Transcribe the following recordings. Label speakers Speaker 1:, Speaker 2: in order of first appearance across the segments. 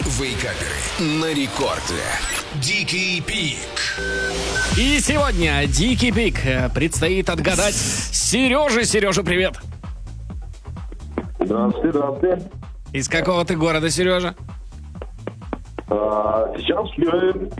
Speaker 1: Вейкаперы на рекорде. Дикий Пик.
Speaker 2: И сегодня Дикий Пик предстоит отгадать Сереже. Сережа, привет.
Speaker 3: Здравствуйте, здравствуйте.
Speaker 2: Из какого ты города, Сережа?
Speaker 3: Сейчас в Кирове.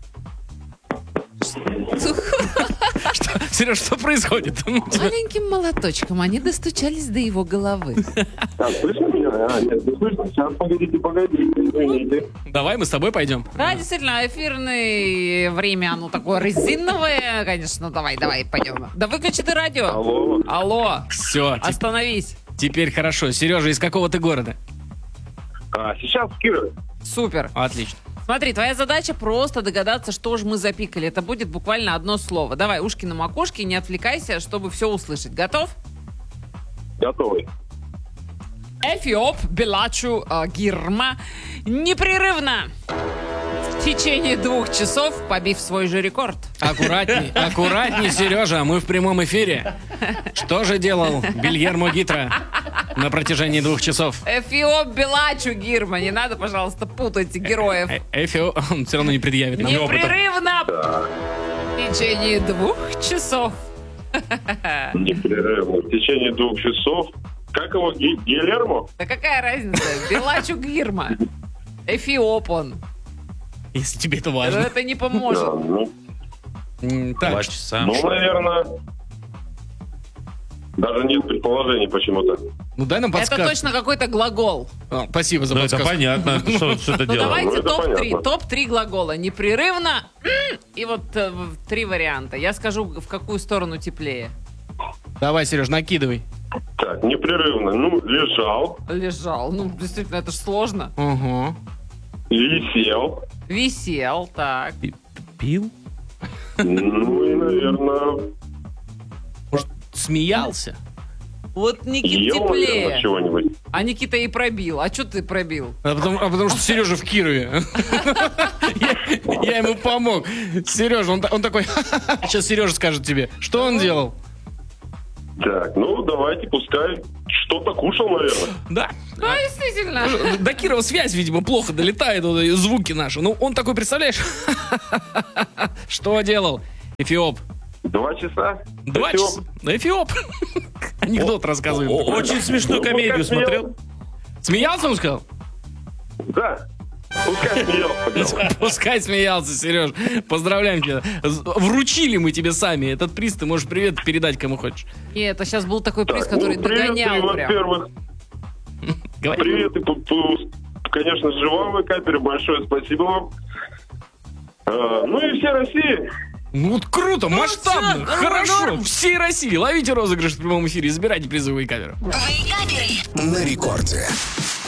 Speaker 2: Сереж, что происходит?
Speaker 4: Маленьким молоточком они достучались до его головы.
Speaker 3: Так, слышно меня? Нет, не слышно. Сейчас, погодите, извините.
Speaker 2: Давай мы с тобой пойдем.
Speaker 4: Да, действительно, эфирное время, оно такое резиновое, конечно. Давай, пойдем. Да выключи ты радио.
Speaker 3: Алло.
Speaker 4: Алло.
Speaker 2: Все,
Speaker 4: Остановись.
Speaker 2: теперь хорошо. Сережа, из какого ты города?
Speaker 3: Сейчас в Кирове.
Speaker 4: Супер.
Speaker 2: Отлично.
Speaker 4: Смотри, твоя задача просто догадаться, что же мы запикали. Это будет буквально одно слово. Давай, ушки на макушке, не отвлекайся, чтобы все услышать. Готов?
Speaker 3: Готовый.
Speaker 4: Эфиоп Белачу Гирма непрерывно в течение 2 часов, побив свой же рекорд.
Speaker 2: Аккуратней, Сережа, мы в прямом эфире. Что же делал Бильермо Гитра на протяжении 2 часов?
Speaker 4: Эфиоп Белачу Гирма. Не надо, пожалуйста, путать героев.
Speaker 2: Он все равно не предъявит нам опыта.
Speaker 4: Непрерывно в течение 2 часов.
Speaker 3: Непрерывно. В течение 2 часов. Как его? Гильермо?
Speaker 4: Да какая разница? Белачу Гирма. Эфиоп он.
Speaker 2: Если тебе это
Speaker 4: Но
Speaker 2: важно.
Speaker 4: это не поможет.
Speaker 2: Так,
Speaker 5: 2 часа.
Speaker 3: наверное... Даже нет предположений почему-то.
Speaker 2: ну дай нам
Speaker 4: Это
Speaker 2: подсказку.
Speaker 4: точно какой-то глагол.
Speaker 2: Спасибо за
Speaker 5: Ну, это
Speaker 2: подсказку.
Speaker 5: понятно, что это
Speaker 4: Ну
Speaker 5: дело.
Speaker 4: давайте
Speaker 3: это
Speaker 4: топ-3.
Speaker 3: понятно.
Speaker 4: Топ-3 глагола. Непрерывно. И вот 3 варианта. Я скажу, в какую сторону теплее.
Speaker 2: Давай, Сереж, накидывай.
Speaker 3: Так, непрерывно. Лежал,
Speaker 4: Лежал. Ну, действительно, это ж сложно.
Speaker 2: Угу.
Speaker 3: висел.
Speaker 4: Висел, так.
Speaker 2: Пил?
Speaker 3: И, наверное,
Speaker 2: Смеялся?
Speaker 4: Вот Никит
Speaker 3: ел, наверное,
Speaker 4: теплее.
Speaker 3: чего-нибудь.
Speaker 4: А Никита и пробил. А что ты пробил?
Speaker 2: Потому что Сережа в Кирове. Я ему помог. Сережа, он такой... Сейчас Сережа скажет тебе. Что он делал?
Speaker 3: Так, давайте, пускай что-то кушал, наверное.
Speaker 2: Да.
Speaker 4: Да, действительно.
Speaker 2: До Кирова связь, видимо, плохо долетает, вот эти звуки наши. Ну, он такой, представляешь? Что делал Эфиоп?
Speaker 3: 2 часа.
Speaker 2: 2 часа. Эфиоп. Анекдот рассказывает.
Speaker 5: Очень смешную комедию
Speaker 3: как
Speaker 5: смотрел.
Speaker 2: Смеялся, он сказал?
Speaker 3: Да. Пускай смеялся.
Speaker 2: Пускай смеялся, Сереж. Поздравляем тебя. Вручили мы тебе сами этот приз. Ты можешь привет передать кому хочешь.
Speaker 4: И это сейчас был такой приз,
Speaker 3: Так,
Speaker 4: который
Speaker 3: привет,
Speaker 4: догонял прям.
Speaker 3: во-первых.
Speaker 2: Говори.
Speaker 3: Привет, и, конечно же, вам, Вейкаперы, большое спасибо вам. И всей России.
Speaker 2: Ну вот круто, масштабно,
Speaker 4: всё,
Speaker 2: хорошо.
Speaker 4: норм.
Speaker 2: Всей России. Ловите розыгрыш в прямом эфире, забирайте призовые камеры.
Speaker 1: На рекорде.